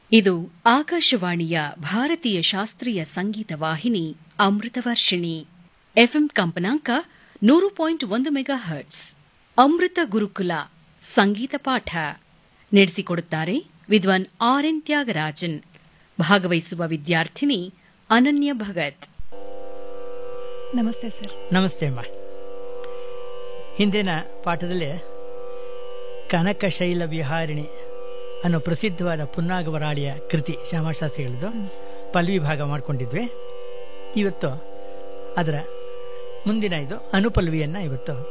ಇದು ಆಕಾಶವಾಣಿಯ ಭಾರತೀಯ ಶಾಸ್ತ್ರೀಯ ಸಂಗೀತ ವಾಹಿನಿ ಅಮೃತವರ್ಷಿಣಿ. ಎಫ್ಎಂ ಕಂಪನಾಂಕ 100.1 ಮೆಗಾಹರ್ಟ್ಸ್. ಅಮೃತ ಗುರುಕುಲ ಸಂಗೀತ ಪಾಠ ನಡೆಸಿಕೊಡುತ್ತಾರೆ ವಿದ್ವಾನ್ ಆರ್.ಎನ್. ತ್ಯಾಗರಾಜನ್. ಭಾಗವಹಿಸುವ ವಿದ್ಯಾರ್ಥಿನಿ ಅನನ್ಯ ಭಗತ್. ನಮಸ್ತೆ ಸರ್. ನಮಸ್ತೆ ಅಮ್ಮ. ಹಿಂದಿನ ಪಾಠದಲ್ಲಿ ಕನಕಶೈಲ ವಿಹಾರಿಣಿ ಅನ್ನೋ ಪ್ರಸಿದ್ಧವಾದ ಪುನ್ನಾಗವರಾಳಿಯ ಕೃತಿ ಶ್ಯಾಮಶಾಸ್ತ್ರಿಗಳದ್ದು ಪಲ್ವಿ ಭಾಗ ಮಾಡಿಕೊಂಡಿದ್ವಿ. ಇವತ್ತು ಅದರ ಮುಂದಿನ ಇದು ಅನುಪಲ್ವಿಯನ್ನು ಇವತ್ತು